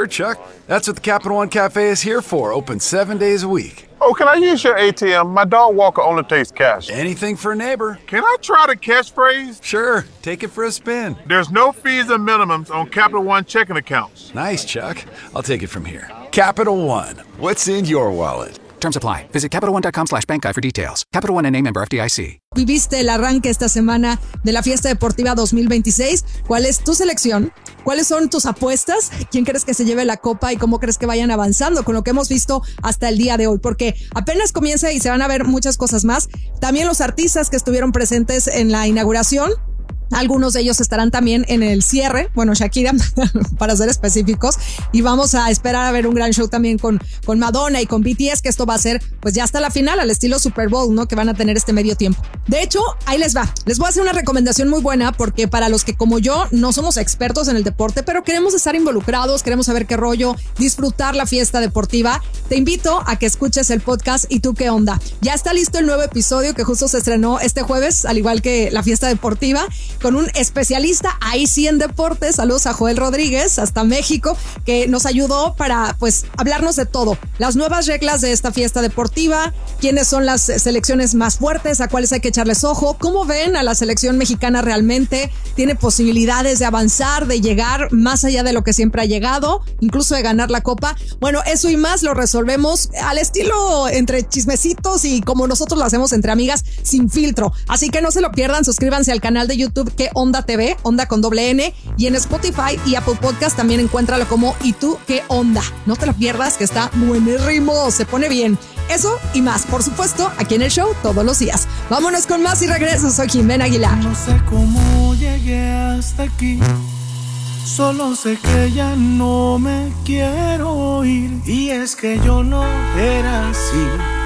Sure, Chuck. That's what the Capital One Cafe is here for, open 7 days a week. Oh, can I use your ATM? My dog Walker only takes cash. Anything for a neighbor. Can I try the catchphrase? Sure, take it for a spin. There's no fees and minimums on Capital One checking accounts. Nice, Chuck. I'll take it from here. Capital One, what's in your wallet? Terms apply. Visit CapitalOne.com/bankguide for details. Capital One N.A. member FDIC. Viviste el arranque esta semana de la Fiesta Deportiva 2026. ¿Cuál es tu selección? ¿Cuáles son tus apuestas? ¿Quién crees que se lleve la copa y cómo crees que vayan avanzando con lo que hemos visto hasta el día de hoy? Porque apenas comienza y se van a ver muchas cosas más. También los artistas que estuvieron presentes en la inauguración. Algunos de ellos estarán también en el cierre, bueno, Shakira, para ser específicos, y vamos a esperar a ver un gran show también con Madonna y con BTS, que esto va a ser pues ya hasta la final, al estilo Super Bowl, ¿no? Que van a tener este medio tiempo. De hecho, ahí les va. Les voy a hacer una recomendación muy buena, porque para los que como yo no somos expertos en el deporte, pero queremos estar involucrados, queremos saber qué rollo, disfrutar la fiesta deportiva, te invito a que escuches el podcast ¿Y tú qué onda? Ya está listo el nuevo episodio que justo se estrenó este jueves, al igual que la fiesta deportiva, con un especialista ahí sí en deportes. Saludos a Joel Rodríguez hasta México, que nos ayudó para pues hablarnos de todo, las nuevas reglas de esta fiesta deportiva, quiénes son las selecciones más fuertes, a cuáles hay que echarles ojo, cómo ven a la selección mexicana realmente, tiene posibilidades de avanzar, de llegar más allá de lo que siempre ha llegado, incluso de ganar la copa. Bueno, eso y más lo resolvemos al estilo entre chismecitos y como nosotros lo hacemos entre amigas, sin filtro. Así que no se lo pierdan, suscríbanse al canal de YouTube ¿Qué Onda TV? Onda con doble N, y en Spotify y Apple Podcast también encuéntralo como ¿Y tú qué onda? No te lo pierdas, que está buenérrimo, se pone bien. Eso y más, por supuesto, aquí en el show todos los días. Vámonos con más y regreso. Soy Jimena Aguilar. No sé cómo llegué hasta aquí, solo sé que ya no me quiero ir. Y es que yo no era así.